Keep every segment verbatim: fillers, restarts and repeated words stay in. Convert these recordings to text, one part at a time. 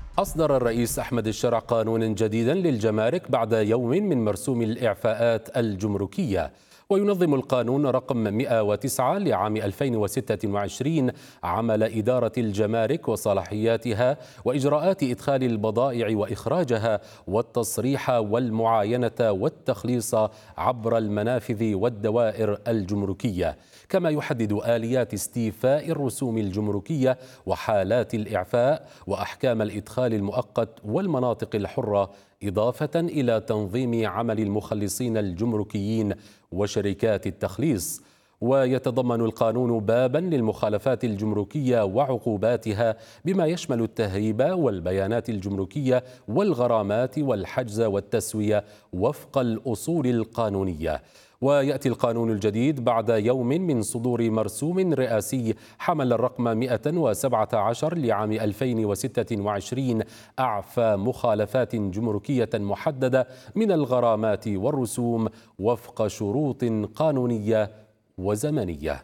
أصدر الرئيس أحمد الشرع قانونا جديدا للجمارك بعد يوم من مرسوم الإعفاءات الجمركية. وينظم القانون رقم مئة وتسعة لعام ألفين وستة وعشرين عمل إدارة الجمارك وصلاحياتها وإجراءات إدخال البضائع وإخراجها والتصريح والمعاينة والتخليص عبر المنافذ والدوائر الجمركية، كما يحدد آليات استيفاء الرسوم الجمركية وحالات الإعفاء وأحكام الإدخال المؤقت والمناطق الحرة، إضافة إلى تنظيم عمل المخلصين الجمركيين وشركات التخليص. ويتضمن القانون بابا للمخالفات الجمركية وعقوباتها بما يشمل التهريب والبيانات الجمركية والغرامات والحجز والتسوية وفق الأصول القانونية. ويأتي القانون الجديد بعد يوم من صدور مرسوم رئاسي حمل الرقم مئة وسبعة عشر لعام ألفين وستة وعشرين أعفى مخالفات جمركية محددة من الغرامات والرسوم وفق شروط قانونية وزمنية.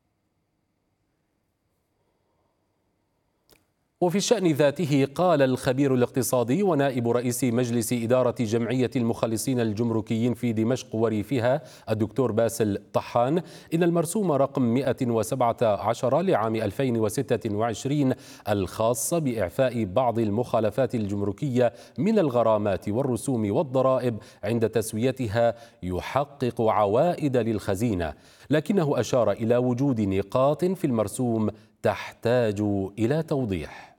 وفي الشأن ذاته قال الخبير الاقتصادي ونائب رئيس مجلس إدارة جمعية المخلصين الجمركيين في دمشق وريفها الدكتور باسل طحان إن المرسوم رقم مئة وسبعة عشر لعام ألفين وستة وعشرين الخاص بإعفاء بعض المخالفات الجمركية من الغرامات والرسوم والضرائب عند تسويتها يحقق عوائد للخزينة، لكنه أشار إلى وجود نقاط في المرسوم تحتاج إلى توضيح.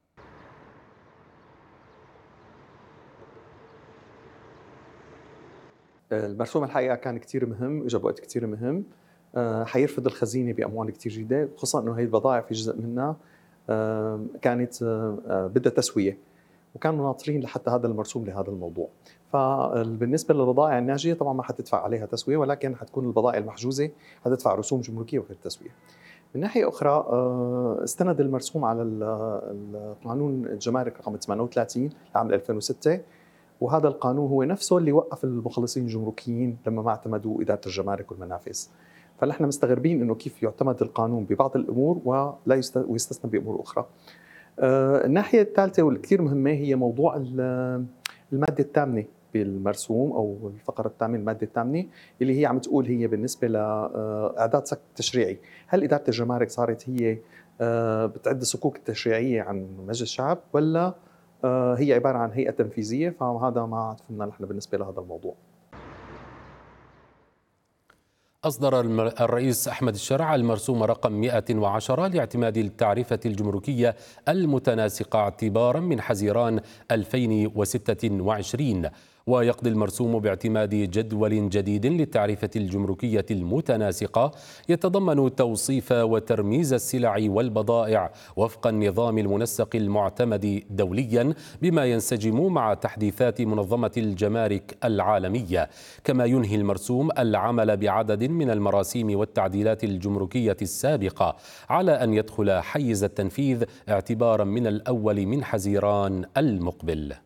المرسوم الحقيقة كان كتير مهم، اجى بوقت كتير مهم، آه، حيرفض الخزينة بأموال كتير جديدة، خصوصا إنه هي البضائع في جزء منها آه، كانت آه، بدها تسوية، وكانوا ناطرين لحتى هذا المرسوم لهذا الموضوع. فبالنسبة للبضائع الناجية طبعا ما حتدفع عليها تسوية، ولكن حتكون البضائع المحجوزة حتدفع رسوم جمركية وغير تسوية. من ناحية أخرى آه، استند المرسوم على القانون الجمارك رقم ثمانية وثلاثين لعام ألفين وستة، وهذا القانون هو نفسه اللي وقف المخلصين الجمركيين لما ما اعتمدوا إدارة الجمارك والمنافذ. فنحن مستغربين انه كيف يعتمد القانون ببعض الامور ولا ويستثنى بامور اخرى. آه، الناحيه الثالثه والكثير مهمه هي موضوع الماده الثامنه بالمرسوم او الفقره الثامنه الماده الثامنه اللي هي عم تقول هي بالنسبه لاعداد صك تشريعي، هل اداره الجمارك صارت هي آه، بتعد الصكوك التشريعيه عن مجلس الشعب ولا آه، هي عباره عن هيئه تنفيذيه؟ فهذا ما فهمنا نحن بالنسبه لهذا الموضوع. أصدر الرئيس أحمد الشرع المرسوم رقم مئة وعشرة لاعتماد التعرفة الجمركية المتناسقة اعتبارا من حزيران ألفين وستة وعشرين. ويقضي المرسوم باعتماد جدول جديد للتعرفة الجمركية المتناسقة يتضمن توصيف وترميز السلع والبضائع وفق النظام المنسق المعتمد دوليا بما ينسجم مع تحديثات منظمة الجمارك العالمية. كما ينهي المرسوم العمل بعدد من المراسيم والتعديلات الجمركية السابقة على أن يدخل حيز التنفيذ اعتبارا من الأول من حزيران المقبل.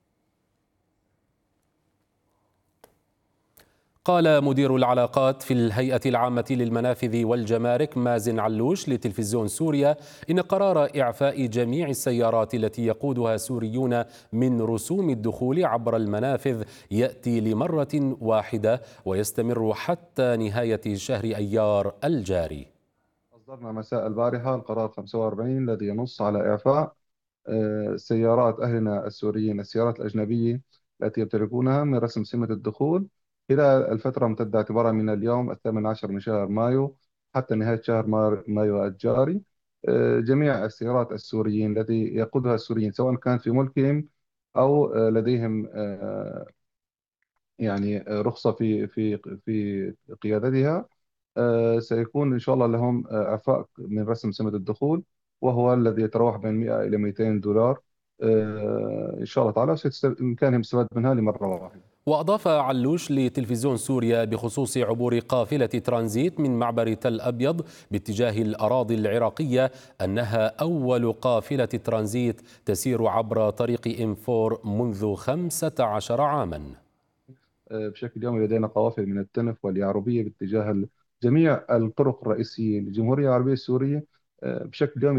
قال مدير العلاقات في الهيئة العامة للمنافذ والجمارك مازن علوش لتلفزيون سوريا إن قرار إعفاء جميع السيارات التي يقودها سوريون من رسوم الدخول عبر المنافذ يأتي لمرة واحدة ويستمر حتى نهاية شهر أيار الجاري. أصدرنا مساء البارحة القرار خمسة وأربعين الذي ينص على إعفاء آه، سيارات أهلنا السوريين، السيارات الأجنبية التي يمتلكونها من رسم سمة الدخول خلال الفترة ممتدة اعتبارا من اليوم الثامن عشر من شهر مايو حتى نهاية شهر مايو الجاري. آه، جميع السيارات السوريين التي يقودها السوريين سواء كانت في ملكهم أو آه، لديهم آه، يعني رخصة في في في قيادتها، آه، سيكون إن شاء الله لهم آه، إعفاء من رسم سمة الدخول، وهو الذي يتراوح بين مئة إلى مئتين دولار آه، إن شاء الله تعالى، بإمكانهم الاستفادة منها لمرة واحدة. وأضاف علوش لتلفزيون سوريا بخصوص عبور قافلة ترانزيت من معبر تل أبيض باتجاه الأراضي العراقية أنها أول قافلة ترانزيت تسير عبر طريق إم أربعة منذ خمسة عشر عاما. آه، بشكل يومي لدينا قوافل من التنف واليعربية باتجاه جميع الطرق الرئيسية للجمهورية العربية السورية. آه، بشكل يومي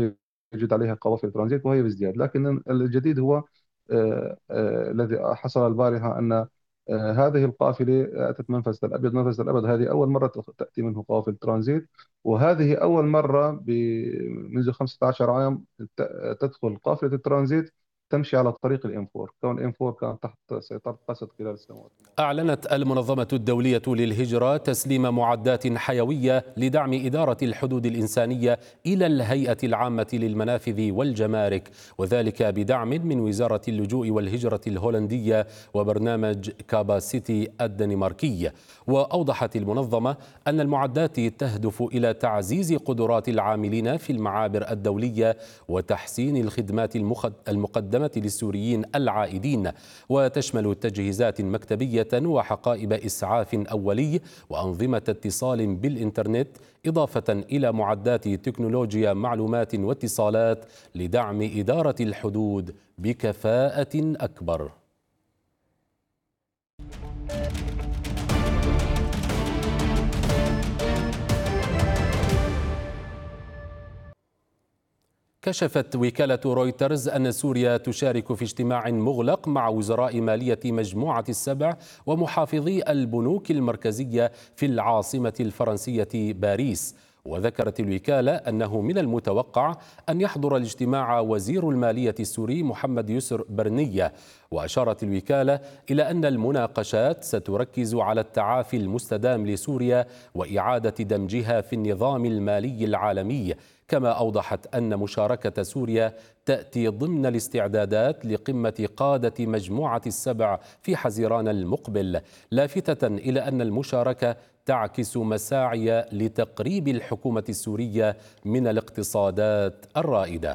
يوجد عليها قوافل ترانزيت وهي بازدياد. لكن الجديد هو آه، آه، الذي حصل البارحة أن آه، هذه القافلة أتت منفذ الأبيض. منفذ الأبيض هذه أول مرة تأتي منه قوافل ترانزيت، وهذه أول مرة ب- منذ خمسة عشر عام ت- تدخل قافلة الترانزيت تمشي على طريق الإم أربعة، كون الإم أربعة كانت تحت سيطرة قسد خلال السنوات الماضية. أعلنت المنظمة الدولية للهجرة تسليم معدات حيوية لدعم إدارة الحدود الإنسانية إلى الهيئة العامة للمنافذ والجمارك، وذلك بدعم من وزارة اللجوء والهجرة الهولندية وبرنامج كاباسيتي الدنماركي. وأوضحت المنظمة أن المعدات تهدف إلى تعزيز قدرات العاملين في المعابر الدولية وتحسين الخدمات المقدمة للسوريين العائدين، وتشمل تجهيزات مكتبية وحقائب إسعاف أولي وأنظمة اتصال بالإنترنت، إضافة إلى معدات تكنولوجيا معلومات واتصالات لدعم إدارة الحدود بكفاءة أكبر. كشفت وكالة رويترز أن سوريا تشارك في اجتماع مغلق مع وزراء مالية مجموعة السبع ومحافظي البنوك المركزية في العاصمة الفرنسية باريس. وذكرت الوكالة أنه من المتوقع أن يحضر الاجتماع وزير المالية السوري محمد يسر برنية. وأشارت الوكالة إلى أن المناقشات ستركز على التعافي المستدام لسوريا وإعادة دمجها في النظام المالي العالمي، كما أوضحت أن مشاركة سوريا تأتي ضمن الاستعدادات لقمة قادة مجموعة السبع في حزيران المقبل، لافتة إلى أن المشاركة تعكس مساعي لتقريب الحكومة السورية من الاقتصادات الرائدة.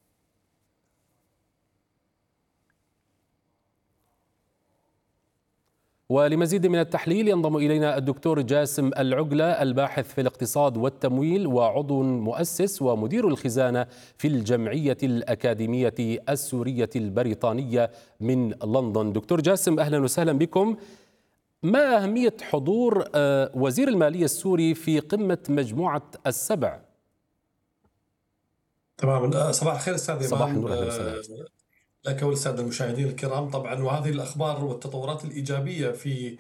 ولمزيد من التحليل ينضم إلينا الدكتور جاسم العقلة، الباحث في الاقتصاد والتمويل وعضو مؤسس ومدير الخزانة في الجمعية الأكاديمية السورية البريطانية من لندن. دكتور جاسم، أهلا وسهلا بكم. ما أهمية حضور وزير المالية السوري في قمة مجموعة السبع؟ تمام. صباح الخير أستاذ إمام. صباح النور، أهلا وسهلا لك وللسادة المشاهدين الكرام. طبعا وهذه الأخبار والتطورات الإيجابية في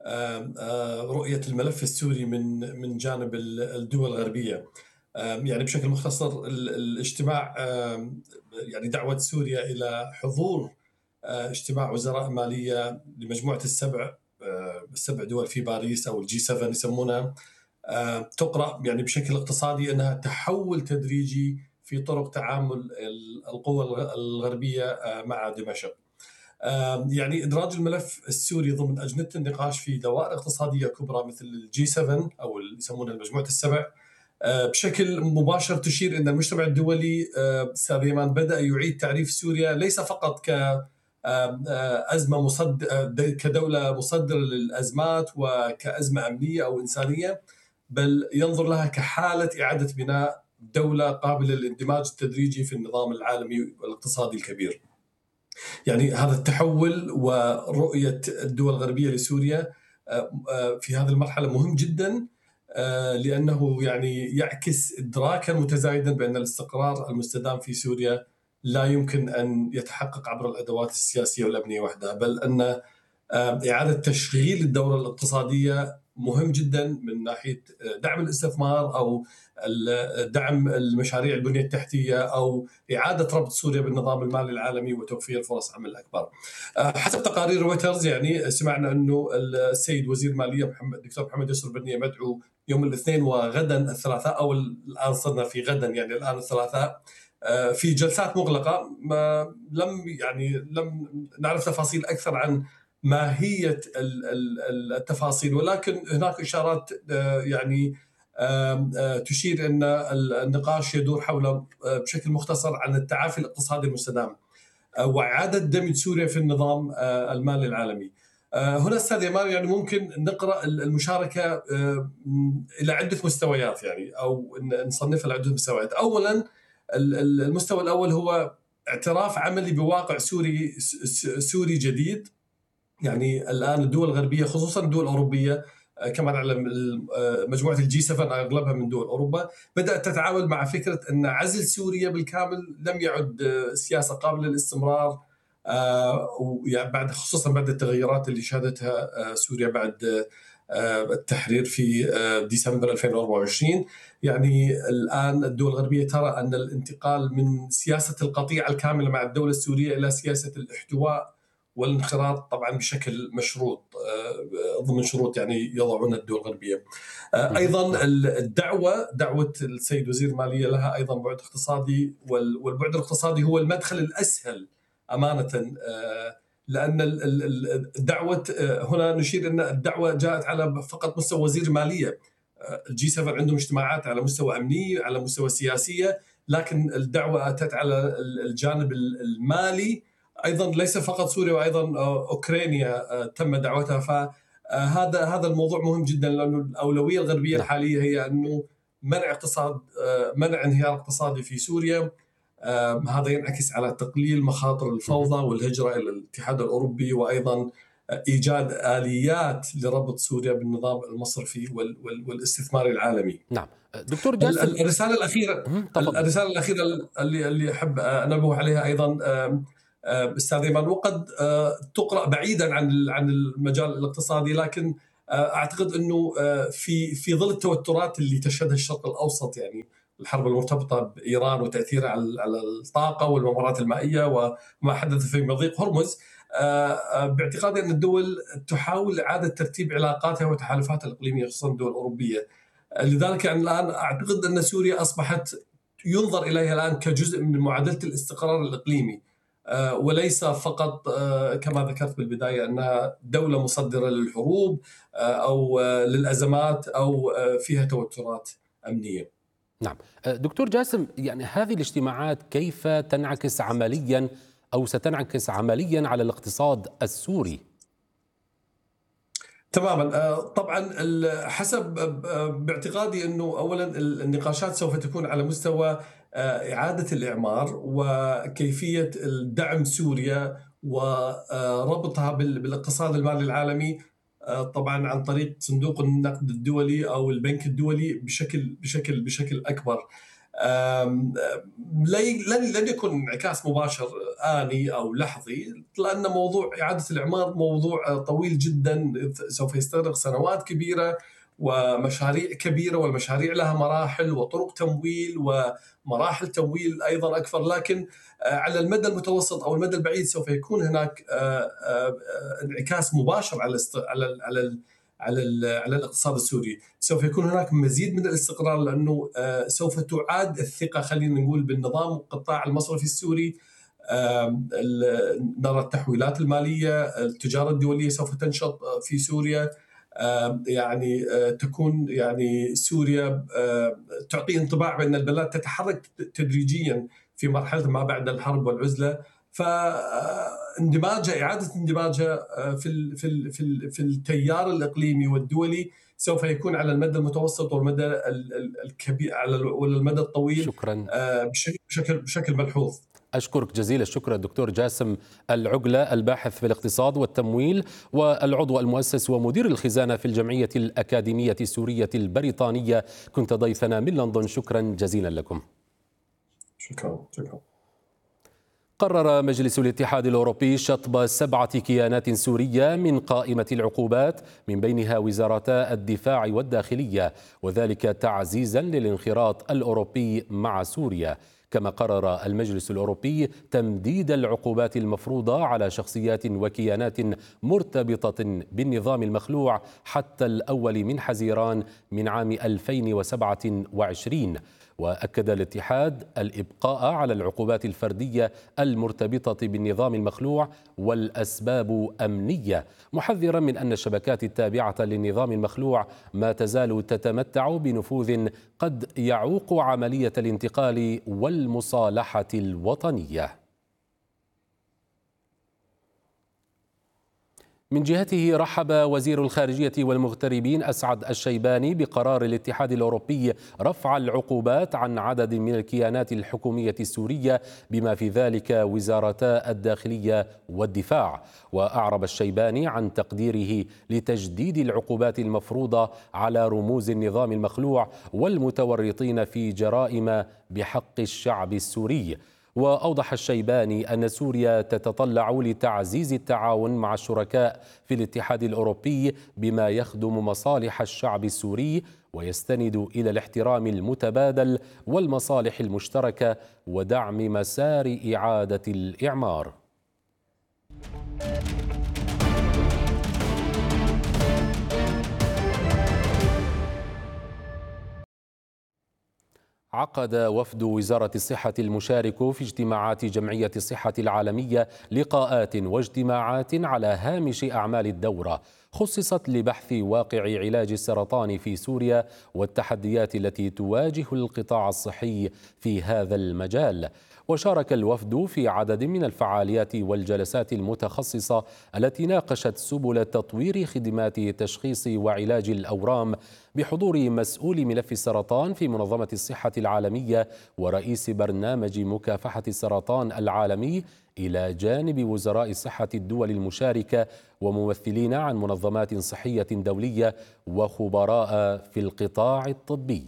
رؤية الملف السوري من من جانب الدول الغربية. يعني بشكل مختصر الاجتماع، يعني دعوة سوريا إلى حضور اجتماع وزراء مالية لمجموعة السبع السبع دول في باريس أو الجي سبعة يسمونها، تقرأ يعني بشكل اقتصادي أنها تحول تدريجي في طرق تعامل القوى الغربية مع دمشق. يعني إدراج الملف السوري ضمن أجندة النقاش في دوائر اقتصادية كبرى مثل الجي سبعة أو اللي يسمونها مجموعة السبع بشكل مباشر تشير أن المجتمع الدولي أستاذ إيمان بدأ يعيد تعريف سوريا ليس فقط كأزمة مصدر كدولة مصدرة للأزمات وكأزمة أمنية أو إنسانية، بل ينظر لها كحالة إعادة بناء دولة قابلة للاندماج التدريجي في النظام العالمي والاقتصادي الكبير. يعني هذا التحول ورؤية الدول الغربية لسوريا في هذه المرحلة مهم جدا، لأنه يعني يعكس إدراكا متزايدا بأن الاستقرار المستدام في سوريا لا يمكن أن يتحقق عبر الأدوات السياسية والأمنية وحدها، بل أن إعادة تشغيل الدورة الاقتصادية مهم جدا من ناحية دعم الاستثمار أو دعم المشاريع البنية التحتية أو إعادة ربط سوريا بالنظام المالي العالمي وتوفير فرص عمل أكبر. حسب تقارير رويترز يعني سمعنا أنه السيد وزير المالية محمد الدكتور محمد يسر برنية مدعو يوم الاثنين وغدا الثلاثاء، أو الآن صرنا في غدا يعني الآن الثلاثاء، في جلسات مغلقة. ما لم يعني لم نعرف تفاصيل أكثر عن ماهية التفاصيل، ولكن هناك إشارات يعني تشير أن النقاش يدور حول بشكل مختصر عن التعافي الاقتصادي المستدام وإعادة دمج سوريا في النظام المالي العالمي. هنا أستاذ يمان يعني ممكن نقرأ المشاركة إلى عدة مستويات، يعني أو نصنفها لعدة مستويات. أولا المستوى الأول هو اعتراف عملي بواقع سوري سوري جديد. يعني الآن الدول الغربية خصوصا الدول الأوروبية كما نعلم مجموعة الجي سبعة أغلبها من دول أوروبا بدأت تتعامل مع فكرة أن عزل سوريا بالكامل لم يعد سياسة قابلة للاستمرار، وبعد خصوصا بعد التغيرات اللي شهدتها سوريا بعد التحرير في ديسمبر ألفين وأربعة وعشرين. يعني الآن الدول الغربية ترى أن الانتقال من سياسة القطيعة الكاملة مع الدولة السورية إلى سياسة الاحتواء والانخراط طبعا بشكل مشروط ضمن شروط يعني يضعونها الدول الغربية. أيضا الدعوة دعوة السيد وزير المالية لها أيضا بعد اقتصادي، والبعد الاقتصادي هو المدخل الأسهل أمانة، لأن الدعوة هنا نشير أن الدعوة جاءت على فقط مستوى وزير المالية. الجي سبعة عندهم اجتماعات على مستوى أمني على مستوى سياسية، لكن الدعوة أتت على الجانب المالي أيضا، ليس فقط سوريا وأيضا أوكرانيا تم دعوتها. فهذا هذا الموضوع مهم جدا، لأنه الأولوية الغربية الحالية هي أنه منع اقتصاد منع انهيار اقتصادي في سوريا. هذا ينعكس على تقليل مخاطر الفوضى والهجرة إلى الاتحاد الأوروبي، وأيضا إيجاد آليات لربط سوريا بالنظام المصرفي والاستثماري العالمي. نعم دكتور جاسم، الرسالة الأخيرة الرسالة الأخيرة اللي اللي أحب أنبه عليها أيضا أستاذ إيمان، وقد تقرأ بعيدا عن عن المجال الاقتصادي، لكن أعتقد أنه في في ظل التوترات اللي تشهدها الشرق الأوسط، يعني الحرب المرتبطة بإيران وتأثيرها على الطاقة والممرات المائية وما حدث في مضيق هرمز، باعتقادي أن الدول تحاول إعادة ترتيب علاقاتها وتحالفاتها الإقليمية خصوصا الدول الأوروبية. لذلك يعني الآن أعتقد أن سوريا أصبحت ينظر إليها الآن كجزء من معادلة الاستقرار الإقليمي، وليس فقط كما ذكرت بالبداية أنها دولة مصدرة للحروب أو للأزمات أو فيها توترات أمنية. نعم دكتور جاسم، يعني هذه الاجتماعات كيف تنعكس عمليا أو ستنعكس عمليا على الاقتصاد السوري؟ تماما، طبعا حسب باعتقادي أنه أولا النقاشات سوف تكون على مستوى إعادة الإعمار وكيفية الدعم سوريا وربطها بالاقتصاد المالي العالمي، طبعا عن طريق صندوق النقد الدولي أو البنك الدولي بشكل بشكل بشكل أكبر. لن لن يكون انعكاس مباشر آني أو لحظي، لأن موضوع إعادة الإعمار موضوع طويل جدا سوف يستغرق سنوات كبيرة ومشاريع كبيرة، والمشاريع لها مراحل وطرق تمويل ومراحل تمويل أيضا أكثر. لكن على المدى المتوسط أو المدى البعيد سوف يكون هناك انعكاس مباشر على على على على على الاقتصاد السوري. سوف يكون هناك مزيد من الاستقرار، لأنه سوف تعاد الثقة خلينا نقول بالنظام والقطاع المصرفي السوري. نرى التحويلات المالية، التجارة الدولية سوف تنشط في سوريا، يعني تكون يعني سوريا تعطي انطباع بأن البلاد تتحرك تدريجيا في مرحلة ما بعد الحرب والعزلة. فاندماجها إعادة اندماجها في ال في ال في ال في التيار الإقليمي والدولي سوف يكون على المدى المتوسط والمدى الكبير على المدى الطويل. شكرا بشكل بشكل ملحوظ. أشكرك جزيل الشكر الدكتور جاسم العقلة، الباحث في الاقتصاد والتمويل والعضو المؤسس ومدير الخزانة في الجمعية الأكاديمية السورية البريطانية، كنت ضيفنا من لندن. شكرا جزيلا لكم. شكرا شكرا. قرر مجلس الاتحاد الأوروبي شطب سبعة كيانات سورية من قائمة العقوبات، من بينها وزارتا الدفاع والداخلية، وذلك تعزيزا للانخراط الأوروبي مع سوريا. كما قرر المجلس الأوروبي تمديد العقوبات المفروضة على شخصيات وكيانات مرتبطة بالنظام المخلوع حتى الأول من حزيران من عام ألفين وسبعة وعشرين. وأكد الاتحاد الإبقاء على العقوبات الفردية المرتبطة بالنظام المخلوع والأسباب أمنية، محذرا من أن الشبكات التابعة للنظام المخلوع ما تزال تتمتع بنفوذ قد يعوق عملية الانتقال والمصالحة الوطنية. من جهته رحب وزير الخارجية والمغتربين أسعد الشيباني بقرار الاتحاد الأوروبي رفع العقوبات عن عدد من الكيانات الحكومية السورية بما في ذلك وزارتا الداخلية والدفاع. وأعرب الشيباني عن تقديره لتجديد العقوبات المفروضة على رموز النظام المخلوع والمتورطين في جرائم بحق الشعب السوري. وأوضح الشيباني أن سوريا تتطلع لتعزيز التعاون مع الشركاء في الاتحاد الأوروبي بما يخدم مصالح الشعب السوري ويستند إلى الاحترام المتبادل والمصالح المشتركة ودعم مسار إعادة الإعمار. عقد وفد وزارة الصحة المشارك في اجتماعات جمعية الصحة العالمية لقاءات واجتماعات على هامش أعمال الدورة خصصت لبحث واقع علاج السرطان في سوريا والتحديات التي تواجه القطاع الصحي في هذا المجال. وشارك الوفد في عدد من الفعاليات والجلسات المتخصصة التي ناقشت سبل تطوير خدمات تشخيص وعلاج الأورام بحضور مسؤول ملف السرطان في منظمة الصحة العالمية ورئيس برنامج مكافحة السرطان العالمي إلى جانب وزراء صحة الدول المشاركة وممثلين عن منظمات صحية دولية وخبراء في القطاع الطبي.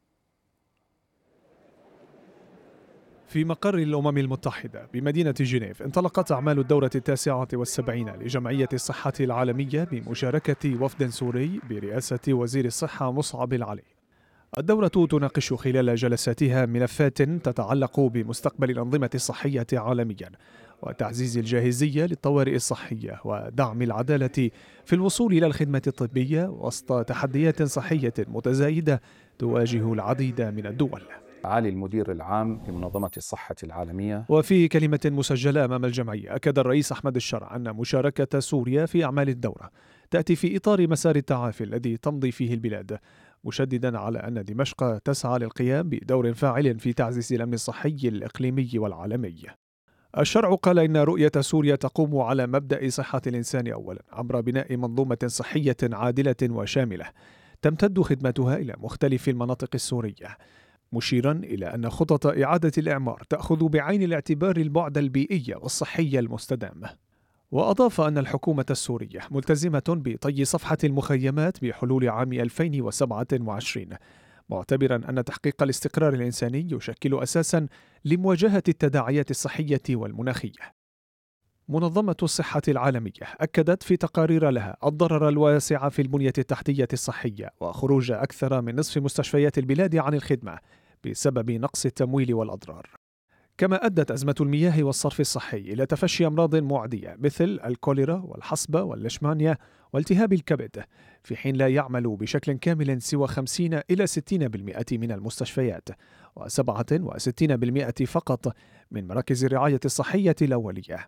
في مقر الأمم المتحدة بمدينة جنيف انطلقت أعمال الدورة التاسعة والسبعين لجمعية الصحة العالمية بمشاركة وفد سوري برئاسة وزير الصحة مصعب العلي. الدورة تناقش خلال جلساتها ملفات تتعلق بمستقبل الأنظمة الصحية عالميا وتعزيز الجاهزية للطوارئ الصحية ودعم العدالة في الوصول إلى الخدمة الطبية وسط تحديات صحية متزايدة تواجه العديد من الدول. معالي المدير العام لمنظمة الصحة العالمية. وفي كلمة مسجلة أمام الجمعية أكد الرئيس أحمد الشرع أن مشاركة سوريا في أعمال الدورة تأتي في إطار مسار التعافي الذي تمضي فيه البلاد، مشددا على أن دمشق تسعى للقيام بدور فاعل في تعزيز الأمن الصحي الإقليمي والعالمي. الشرع قال إن رؤية سوريا تقوم على مبدأ صحة الإنسان أولا عبر بناء منظومة صحية عادلة وشاملة تمتد خدمتها إلى مختلف المناطق السورية، مشيرا إلى أن خطط إعادة الإعمار تأخذ بعين الاعتبار البعد البيئي والصحي المستدام. وأضاف أن الحكومة السورية ملتزمة بطي صفحة المخيمات بحلول عام ألفين وسبعة وعشرين، معتبرا أن تحقيق الاستقرار الإنساني يشكل أساسا لمواجهة التداعيات الصحية والمناخية. منظمة الصحة العالمية أكدت في تقارير لها الضرر الواسع في البنية التحتية الصحية وخروج أكثر من نصف مستشفيات البلاد عن الخدمة بسبب نقص التمويل والأضرار. كما أدت أزمة المياه والصرف الصحي إلى تفشي أمراض معدية مثل الكوليرا والحصبة والليشمانيا والتهاب الكبد، في حين لا يعمل بشكل كامل سوى خمسين إلى ستين بالمئة من المستشفيات وسبعة وستين بالمئة فقط من مراكز الرعاية الصحية الأولية.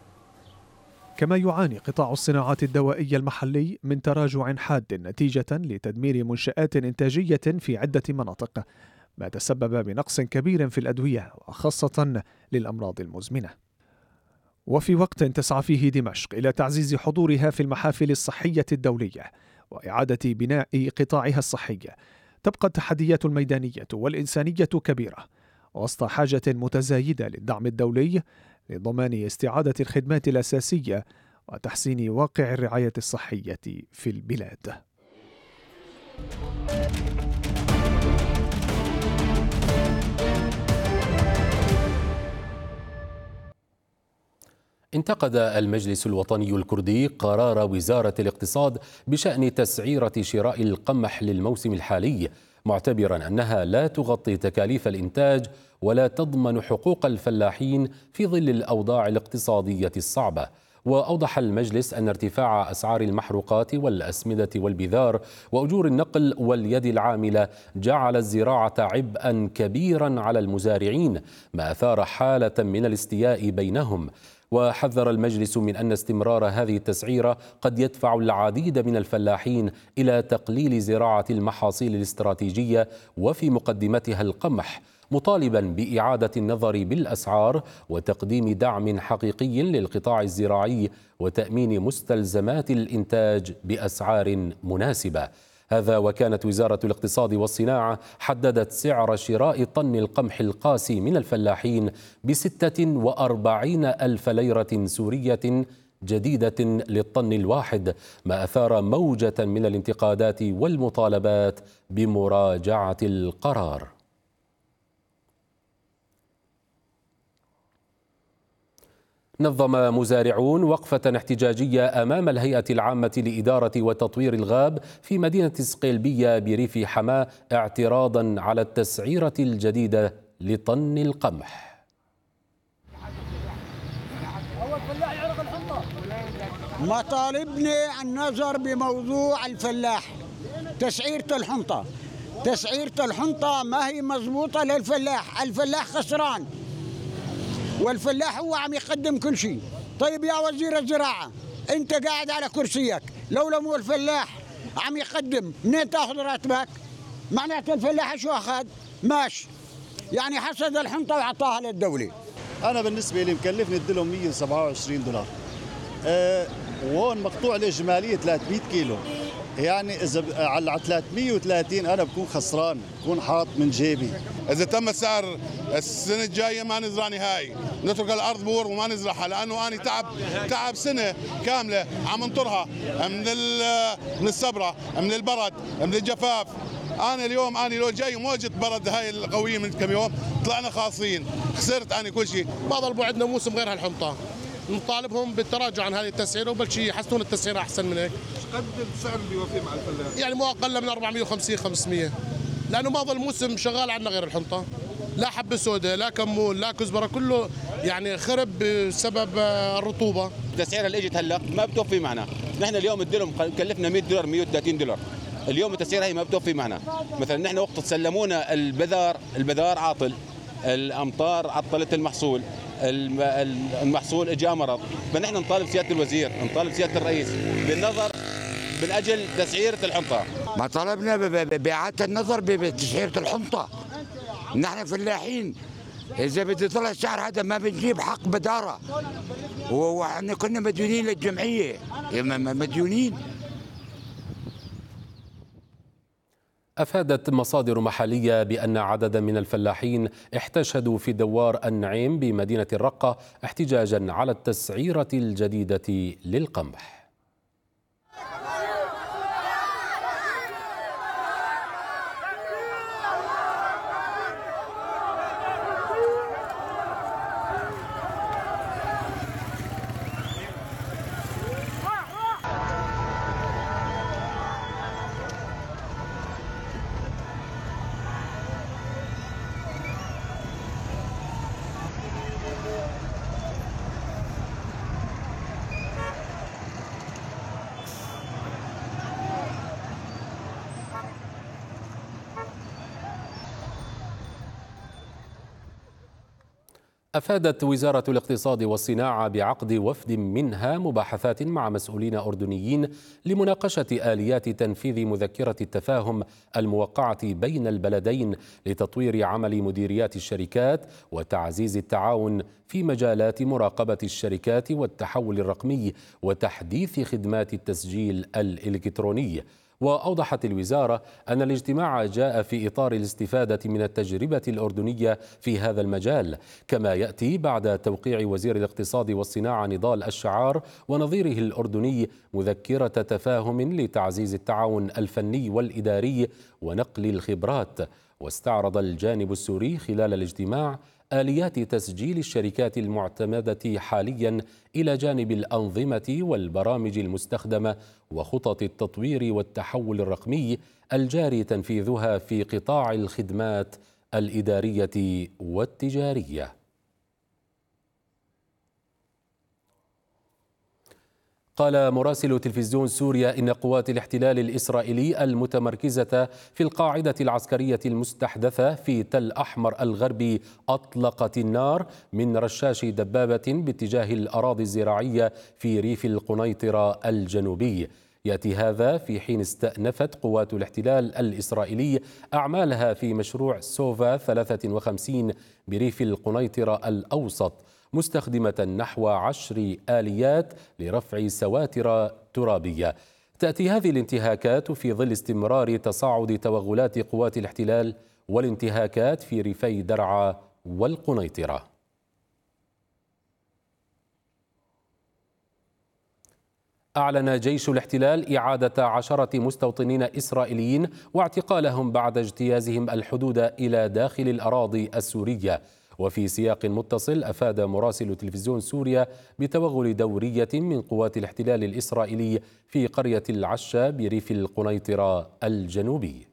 كما يعاني قطاع الصناعات الدوائية المحلي من تراجع حاد نتيجة لتدمير منشآت إنتاجية في عدة مناطق، ما تسبب بنقص كبير في الأدوية وخاصة للأمراض المزمنة. وفي وقت تسعى فيه دمشق إلى تعزيز حضورها في المحافل الصحية الدولية وإعادة بناء قطاعها الصحي، تبقى التحديات الميدانية والإنسانية كبيرة وسط حاجة متزايدة للدعم الدولي لضمان استعادة الخدمات الأساسية وتحسين واقع الرعاية الصحية في البلاد. انتقد المجلس الوطني الكردي قرار وزارة الاقتصاد بشأن تسعيرة شراء القمح للموسم الحالي، معتبرا أنها لا تغطي تكاليف الإنتاج ولا تضمن حقوق الفلاحين في ظل الأوضاع الاقتصادية الصعبة. وأوضح المجلس أن ارتفاع أسعار المحروقات والأسمدة والبذار وأجور النقل واليد العاملة جعل الزراعة عبئا كبيرا على المزارعين، ما أثار حالة من الاستياء بينهم. وحذر المجلس من أن استمرار هذه التسعيرة قد يدفع العديد من الفلاحين إلى تقليل زراعة المحاصيل الاستراتيجية وفي مقدمتها القمح، مطالبا بإعادة النظر بالأسعار وتقديم دعم حقيقي للقطاع الزراعي وتأمين مستلزمات الإنتاج بأسعار مناسبة. هذا وكانت وزارة الاقتصاد والصناعة حددت سعر شراء طن القمح القاسي من الفلاحين بستة وأربعين ألف ليرة سورية جديدة للطن الواحد، ما أثار موجة من الانتقادات والمطالبات بمراجعة القرار. نظم مزارعون وقفة احتجاجية أمام الهيئة العامة لإدارة وتطوير الغاب في مدينة صقيلبية بريف حماة اعتراضا على التسعيرة الجديدة لطن القمح. مطالبني النظر بموضوع الفلاح، تسعيرة الحنطة. تسعيرة الحنطة ما هي مضبوطة للفلاح، الفلاح خسران والفلاح هو عم يقدم كل شيء. طيب يا وزير الزراعة، انت قاعد على كرسيك، لولا مو الفلاح عم يقدم منين تاخذ راتبك؟ معناته الفلاح شو اخذ؟ ماشي، يعني حصد الحنطة وعطاها للدولة. انا بالنسبة لي مكلفني اديلهم مئة وسبعة وعشرين دولار، أه وهون مقطوع لي جمالية ثلاثمئة كيلو، يعني اذا على ثلاثمئة وثلاثين انا بكون خسران، بكون حاط من جيبي. اذا تم السعر السنه الجايه ما نزرع نهائي، نترك الارض بور وما نزرعها، لانه انا تعب تعب سنه كامله عم انطرها من من السبره، من البرد، من الجفاف. انا اليوم انا لو جاي موجه برد هاي القويه من كم يوم طلعنا خاصين، خسرت انا كل شيء. بعض البو عندنا موسم غير هالحنطه، نطالبهم بالتراجع عن هذه التسعيره وبل شيء يحسنون التسعيره احسن من هيك. قد السعر اللي بيوفيه مع الفلاح؟ يعني مو اقل من أربعمئة وخمسين خمسمئة، لانه ما ظل موسم شغال عندنا غير الحنطه، لا حبه سوداء لا كمون لا كزبره، كله يعني خرب بسبب الرطوبه. التسعيره اللي اجت هلا ما بتوفي معنا، نحن اليوم الدرهم كلفنا مئة دولار مئة وثلاثين دولار، اليوم التسعيره هي ما بتوفي معنا. مثلا نحن وقت تسلمونا البذار، البذار عاطل، الامطار عطلت المحصول، المحصول اجى مرض، فنحن نطالب سياده الوزير، نطالب سياده الرئيس بالنظر من اجل تسعيره الحنطه. ما طلبنا باعاده النظر بتسعيره الحنطه. نحن فلاحين، اذا بده يطلع السعر هذا ما بنجيب حق بداره، واحنا كنا مديونين للجمعيه، مديونين. أفادت مصادر محلية بأن عددا من الفلاحين احتشدوا في دوار النعيم بمدينة الرقة احتجاجا على التسعيرة الجديدة للقمح. أفادت وزارة الاقتصاد والصناعة بعقد وفد منها مباحثات مع مسؤولين أردنيين لمناقشة آليات تنفيذ مذكرة التفاهم الموقعة بين البلدين لتطوير عمل مديريات الشركات وتعزيز التعاون في مجالات مراقبة الشركات والتحول الرقمي وتحديث خدمات التسجيل الإلكتروني. وأوضحت الوزارة أن الاجتماع جاء في إطار الاستفادة من التجربة الأردنية في هذا المجال، كما يأتي بعد توقيع وزير الاقتصاد والصناعة نضال الشعار ونظيره الأردني مذكرة تفاهم لتعزيز التعاون الفني والإداري ونقل الخبرات. واستعرض الجانب السوري خلال الاجتماع آليات تسجيل الشركات المعتمدة حاليا إلى جانب الأنظمة والبرامج المستخدمة وخطط التطوير والتحول الرقمي الجاري تنفيذها في قطاع الخدمات الإدارية والتجارية. قال مراسل تلفزيون سوريا إن قوات الاحتلال الإسرائيلي المتمركزة في القاعدة العسكرية المستحدثة في تل أحمر الغربي أطلقت النار من رشاش دبابة باتجاه الأراضي الزراعية في ريف القنيطرة الجنوبي. يأتي هذا في حين استأنفت قوات الاحتلال الإسرائيلي أعمالها في مشروع سوفا ثلاثة وخمسين بريف القنيطرة الأوسط، مستخدمة نحو عشر آليات لرفع سواتر ترابية. تأتي هذه الانتهاكات في ظل استمرار تصاعد توغلات قوات الاحتلال والانتهاكات في ريفي درعا والقنيطرة. أعلن جيش الاحتلال إعادة عشرة مستوطنين إسرائيليين واعتقالهم بعد اجتيازهم الحدود إلى داخل الأراضي السورية. وفي سياق متصل أفاد مراسل تلفزيون سوريا بتوغل دورية من قوات الاحتلال الإسرائيلي في قرية العشة بريف القنيطرة الجنوبي.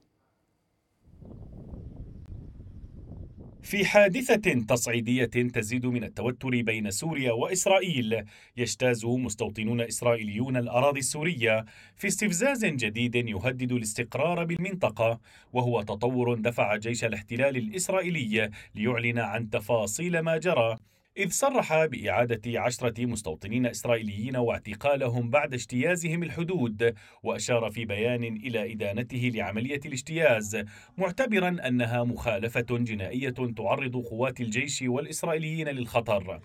في حادثة تصعيدية تزيد من التوتر بين سوريا وإسرائيل، يجتاز مستوطنون إسرائيليون الأراضي السورية في استفزاز جديد يهدد الاستقرار بالمنطقة، وهو تطور دفع جيش الاحتلال الإسرائيلي ليعلن عن تفاصيل ما جرى، إذ صرح بإعادة عشرة مستوطنين إسرائيليين واعتقالهم بعد اجتيازهم الحدود، وأشار في بيان إلى إدانته لعملية الاجتياز، معتبرا أنها مخالفة جنائية تعرض قوات الجيش والإسرائيليين للخطر.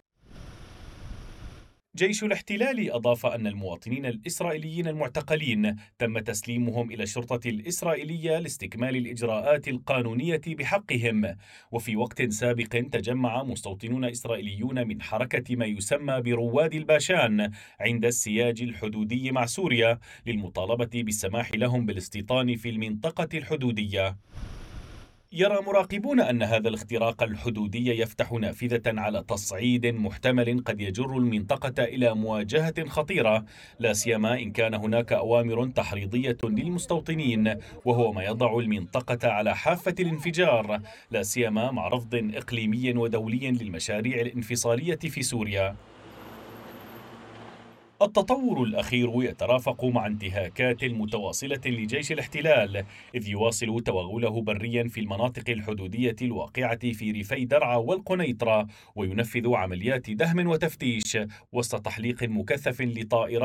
جيش الاحتلال أضاف أن المواطنين الإسرائيليين المعتقلين تم تسليمهم إلى الشرطة الإسرائيلية لاستكمال الإجراءات القانونية بحقهم. وفي وقت سابق تجمع مستوطنون إسرائيليون من حركة ما يسمى برواد الباشان عند السياج الحدودي مع سوريا للمطالبة بالسماح لهم بالاستيطان في المنطقة الحدودية. يرى مراقبون أن هذا الاختراق الحدودي يفتح نافذة على تصعيد محتمل قد يجر المنطقة إلى مواجهة خطيرة، لا سيما إن كان هناك أوامر تحريضية للمستوطنين، وهو ما يضع المنطقة على حافة الانفجار، لا سيما مع رفض إقليمي ودولي للمشاريع الانفصالية في سوريا. التطور الأخير يترافق مع انتهاكات متواصلة لجيش الاحتلال، إذ يواصل توغله بريا في المناطق الحدودية الواقعة في ريفي درعا والقنيطرة، وينفذ عمليات دهم وتفتيش وسط تحليق مكثف لطائرات